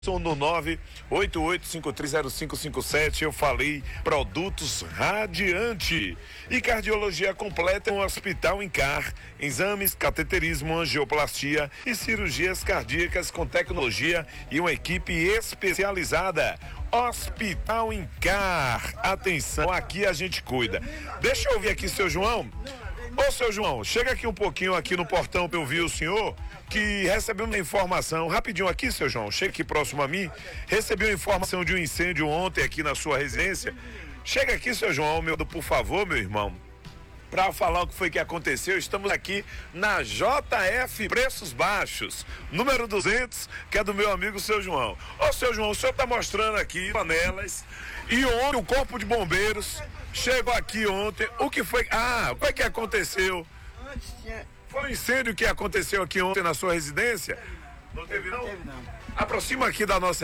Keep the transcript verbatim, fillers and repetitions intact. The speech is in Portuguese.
No nove oito oito cinco três zero cinco cinco sete eu falei produtos Radiante e cardiologia completa, um hospital Incar, exames, cateterismo, angioplastia e cirurgias cardíacas com tecnologia e uma equipe especializada. Hospital Incar, atenção, aqui a gente cuida. Deixa eu ouvir aqui, seu João. Ô, seu João, chega aqui um pouquinho aqui no portão para eu ouvir o senhor, que recebeu uma informação, rapidinho aqui, seu João, chega aqui próximo a mim, recebeu uma informação de um incêndio ontem aqui na sua residência. Chega aqui, seu João, meu, por favor, meu irmão, para falar o que foi que aconteceu. Estamos aqui na J F Preços Baixos, número duzentos, que é do meu amigo seu João. Ô, seu João, o senhor tá mostrando aqui panelas, e ontem o Corpo de Bombeiros chegou aqui ontem. O que foi? Ah, o que é que aconteceu? Foi um incêndio que aconteceu aqui ontem na sua residência? Não teve, não? Não teve, não. Aproxima aqui da nossa